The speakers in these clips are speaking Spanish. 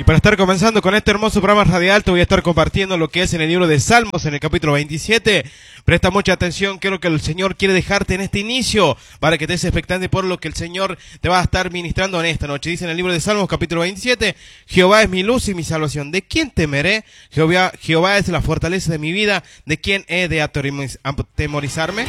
Y para estar comenzando con este hermoso programa radial, te voy a estar compartiendo lo que es en el libro de Salmos, en el capítulo 27. Presta mucha atención, que es lo que el Señor quiere dejarte en este inicio, para que estés expectante por lo que el Señor te va a estar ministrando en esta noche. Dice en el libro de Salmos, capítulo 27, Jehová es mi luz y mi salvación. ¿De quién temeré? Jehová es la fortaleza de mi vida. ¿De quién he de atemorizarme?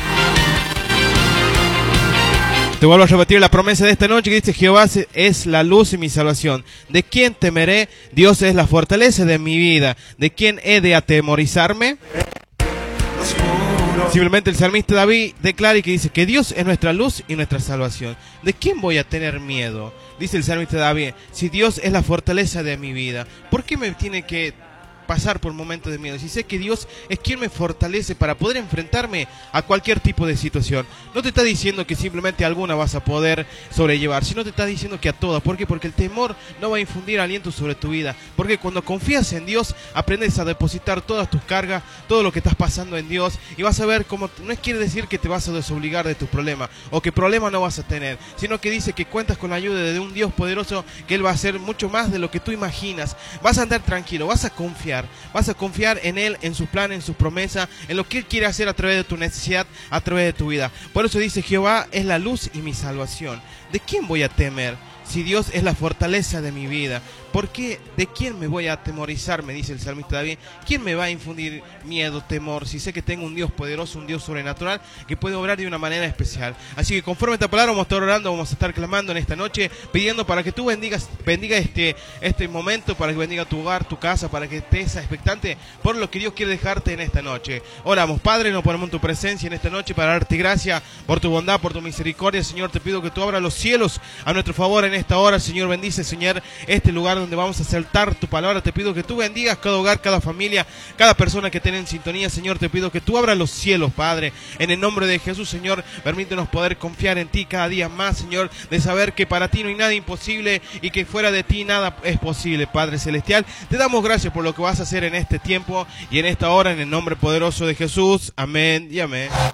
Te vuelvo a repetir la promesa de esta noche que dice: Jehová es la luz y mi salvación. ¿De quién temeré? Dios es la fortaleza de mi vida. ¿De quién he de atemorizarme? Simplemente el salmista David declara y que dice que Dios es nuestra luz y nuestra salvación. ¿De quién voy a tener miedo? Dice el salmista David: si Dios es la fortaleza de mi vida, ¿por qué me tiene que pasar por momentos de miedo? Si sé que Dios es quien me fortalece para poder enfrentarme a cualquier tipo de situación. No te está diciendo que simplemente alguna vas a poder sobrellevar, sino te está diciendo que a todas. ¿Por qué? Porque el temor no va a infundir aliento sobre tu vida. Porque cuando confías en Dios, aprendes a depositar todas tus cargas, todo lo que estás pasando en Dios, y vas a ver cómo no quiere decir que te vas a desobligar de tus problemas o que problemas no vas a tener, sino que dice que cuentas con la ayuda de un Dios poderoso, que Él va a hacer mucho más de lo que tú imaginas. Vas a andar tranquilo, vas a confiar en Él, en sus planes, en sus promesas, en lo que Él quiere hacer a través de tu necesidad, a través de tu vida. Por eso dice: Jehová es la luz y mi salvación. ¿De quién voy a temer? Si Dios es la fortaleza de mi vida, ¿por qué? ¿De quién me voy a atemorizar? Me dice el salmista David. ¿Quién me va a infundir miedo, temor? Si sé que tengo un Dios poderoso, un Dios sobrenatural, que puede obrar de una manera especial. Así que conforme a esta palabra vamos a estar orando, vamos a estar clamando en esta noche, pidiendo para que tú bendiga este momento, para que bendiga tu hogar, tu casa, para que estés expectante por lo que Dios quiere dejarte en esta noche. Oramos. Padre, nos ponemos en tu presencia en esta noche para darte gracias por tu bondad, por tu misericordia. Señor, te pido que tú abras los cielos a nuestro favor en esta hora. Señor, bendice, Señor, este lugar donde vamos a saltar tu palabra. Te pido que tú bendigas cada hogar, cada familia, cada persona que tiene en sintonía. Señor, te pido que tú abras los cielos, Padre, en el nombre de Jesús. Señor, permítenos poder confiar en ti cada día más, Señor, de saber que para ti no hay nada imposible y que fuera de ti nada es posible. Padre celestial, te damos gracias por lo que vas a hacer en este tiempo y en esta hora, en el nombre poderoso de Jesús. Amén y amén.